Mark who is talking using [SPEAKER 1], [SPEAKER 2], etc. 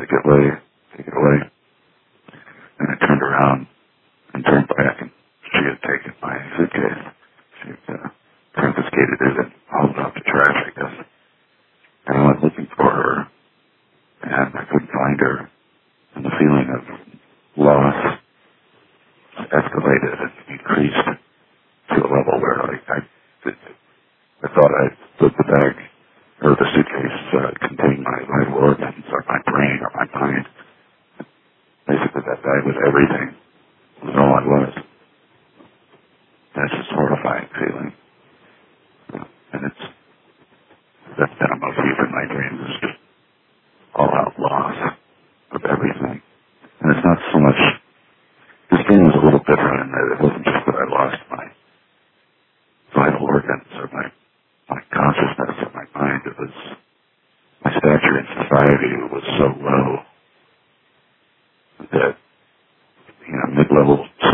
[SPEAKER 1] take it away. And I turned around and turned back, and she had taken my suitcase. She had confiscated it and hauled it off the trash, I guess. And I went looking for her, and I couldn't find her. And the feeling of loss escalated and increased to a level where I thought I put the bag, or the suitcase contained my vital organs, or my brain, or my mind. Basically, that bag was everything. It was all I was. That's just a horrifying feeling. And that's been a motif in my dreams, is just all-out loss of everything. And it's not so much, this dream was a little different in that it wasn't just that I lost my vital organs or my consciousness or my mind. It was my stature in society was so low that, mid-level